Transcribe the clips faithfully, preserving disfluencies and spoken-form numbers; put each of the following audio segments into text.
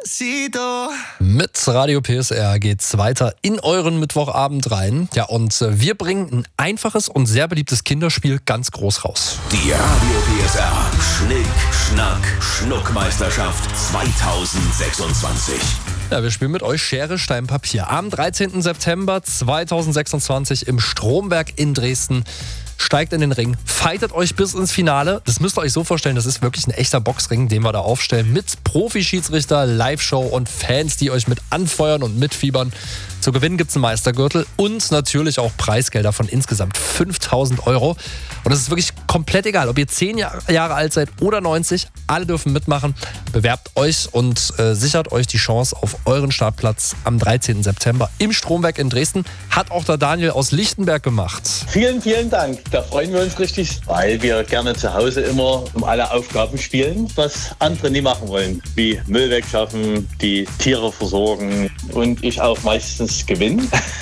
Despacito. Mit Radio P S R geht's weiter in euren Mittwochabend rein. Ja, und äh, wir bringen ein einfaches und sehr beliebtes Kinderspiel ganz groß raus. Die Radio P S R Schnick, Schnack, Schnuckmeisterschaft zweitausendsechsundzwanzig. Ja, wir spielen mit euch Schere, Stein, Papier. Am dreizehnten September zweitausendsechsundzwanzig im Stromberg in Dresden. Steigt in den Ring, fightet euch bis ins Finale. Das müsst ihr euch so vorstellen, das ist wirklich ein echter Boxring, den wir da aufstellen. Mit Profi-Schiedsrichter, Live-Show und Fans, die euch mit anfeuern und mitfiebern. Zu gewinnen gibt es einen Meistergürtel und natürlich auch Preisgelder von insgesamt fünftausend Euro. Und es ist wirklich komplett egal, ob ihr zehn Jahre alt seid oder neunzig. Alle dürfen mitmachen. Bewerbt euch und äh, sichert euch die Chance auf euren Startplatz am dreizehnten September im Stromberg in Dresden. Hat auch der Daniel aus Lichtenberg gemacht. Vielen, vielen Dank. Da freuen wir uns richtig, weil wir gerne zu Hause immer um alle Aufgaben spielen, was andere nie machen wollen. Wie Müll wegschaffen, die Tiere versorgen und ich auch meistens gewinne.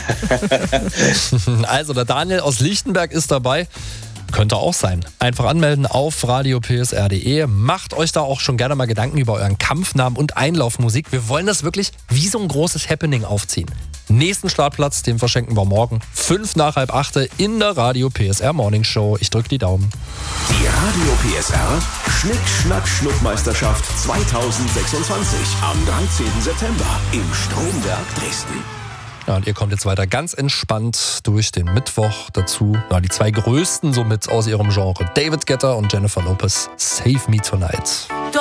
Also der Daniel aus Lichtenberg ist dabei. Könnte auch sein. Einfach anmelden auf radio p s r punkt d e. Macht euch da auch schon gerne mal Gedanken über euren Kampfnamen und Einlaufmusik. Wir wollen das wirklich wie so ein großes Happening aufziehen. Nächsten Startplatz, den verschenken wir morgen. Fünf nach halb achte in der Radio P S R Morning Show. Ich drücke die Daumen. Die Radio P S R Schnick, Schnack, Schnuckmeisterschaft zweitausendsechsundzwanzig am dreizehnten September im Stromberg Dresden. Ja, und ihr kommt jetzt weiter ganz entspannt durch den Mittwoch. Dazu na, die zwei größten somit aus ihrem Genre. David Guetta und Jennifer Lopez. Save Me Tonight.